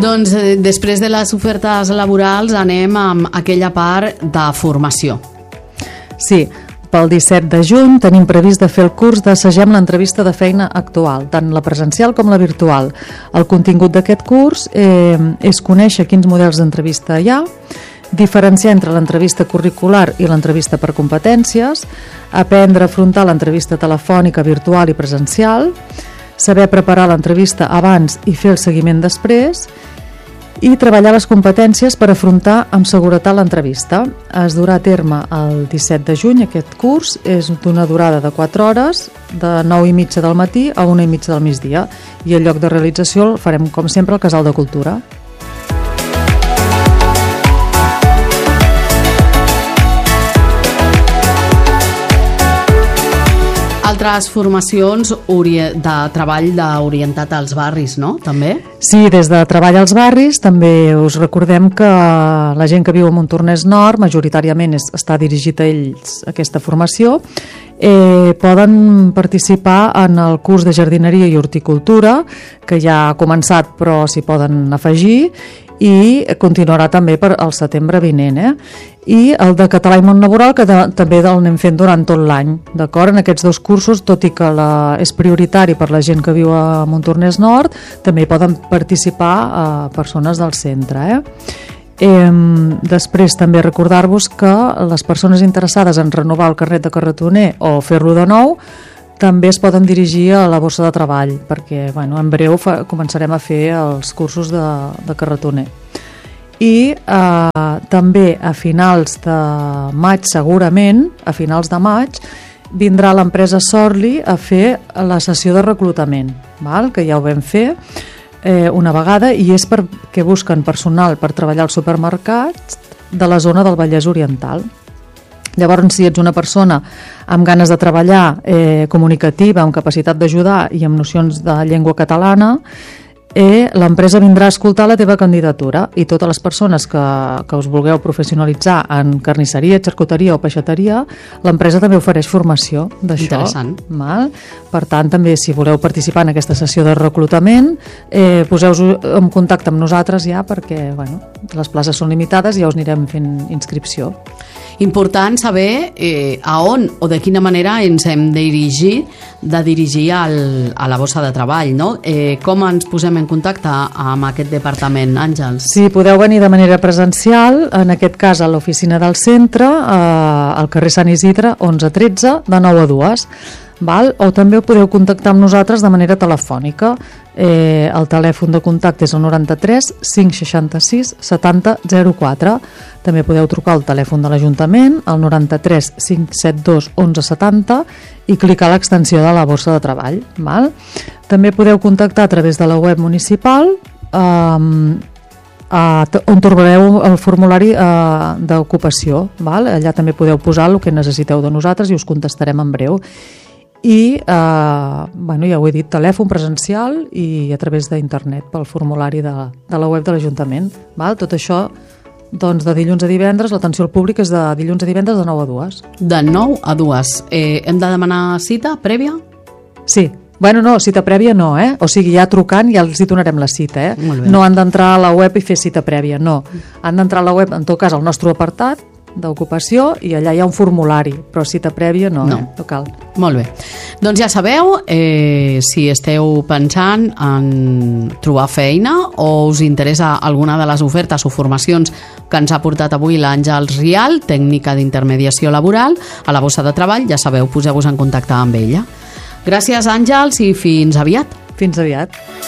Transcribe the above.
Doncs després de les ofertes laborals anem amb aquella part de formació. Sí, pel 17 de juny tenim previst de fer el curs d'Assagem l'entrevista de feina actual, tant la presencial com la virtual. El contingut d'aquest curs és conèixer quins models d'entrevista hi ha, diferenciar entre l'entrevista curricular i l'entrevista per competències, aprendre a afrontar l'entrevista telefònica, virtual i presencial, saber preparar l'entrevista abans i fer el seguiment després i treballar les competències per afrontar amb seguretat l'entrevista. Es durà a terme el 17 de juny aquest curs, és d'una durada de 4 hores, de 9:30 del matí a 1:30 del migdia, i el lloc de realització el farem com sempre al Casal de Cultura. Altres formacions de treball orientat als barris, no? També? Sí, des de Treball als Barris també us recordem que la gent que viu a Montornès Nord majoritàriament està dirigit a ells aquesta formació. Poden participar en el curs de jardineria i horticultura, que ja ha començat però s'hi poden afegir, i continuarà també per al setembre vinent. I el de Català i Món Laboral, que també el anem fent durant tot l'any, d'acord? En aquests dos cursos, tot i que és prioritari per la gent que viu a Montornès Nord, també poden participar persones del centre. Després també recordar-vos que les persones interessades en renovar el carnet de carretoner o fer-lo de nou també es poden dirigir a la borsa de treball, perquè en breu començarem a fer els cursos de carretoner. I també a finals de maig, segurament, a finals de maig, vindrà l'empresa Sorli a fer la sessió de reclutament, que ja ho vam fer una vegada, i és perquè busquen personal per treballar als supermercats de la zona del Vallès Oriental. Llavors, si ets una persona amb ganes de treballar, comunicativa, amb capacitat d'ajudar i amb nocions de llengua catalana, l'empresa vindrà a escoltar la teva candidatura, i totes les persones que us vulgueu professionalitzar en carnisseria, xarcuteria o peixateria, l'empresa també ofereix formació d'això. Interessant. Per tant, també si voleu participar en aquesta sessió de reclutament, poseu-vos en contacte amb nosaltres ja, perquè les places són limitades i ja us anirem fent inscripció. Important saber a on o de quina manera ens hem de dirigir a la borsa de treball, no? Com ens posem en contacte amb aquest departament, Àngels? Sí, podeu venir de manera presencial, en aquest cas a l'oficina del centre, al carrer Sant Isidre, 1113, de 9 a 2. O també podeu contactar amb nosaltres de manera telefònica. El telèfon de contacte és el 93 566 70 04. També podeu trucar al telèfon de l'Ajuntament, el 93 572 11 70, i clicar a l'extensió de la borsa de treball. També podeu contactar a través de la web municipal, on trobareu el formulari d'ocupació. Allà també podeu posar el que necessiteu de nosaltres i us contestarem en breu. I ja ho he dit, telèfon presencial i a través d'internet pel formulari de la web de l'Ajuntament. Tot això de dilluns a divendres, l'atenció al públic és de dilluns a divendres de 9 a 2. De 9 a 2. Hem de demanar cita prèvia? Sí. No, cita prèvia no, o sigui, ja trucant ja els hi donarem la cita, No han d'entrar a la web i fer cita prèvia, no. Han d'entrar a la web, en tot cas, al nostre apartat d'ocupació, i allà hi ha un formulari, però cita prèvia no cal. Molt bé. Doncs ja sabeu, si esteu pensant en trobar feina o us interessa alguna de les ofertes o formacions que ens ha portat avui l'Àngels Rial, tècnica d'intermediació laboral, a la borsa de treball, ja sabeu, poseu-vos en contacte amb ella. Gràcies, Àngels, i fins aviat. Fins aviat.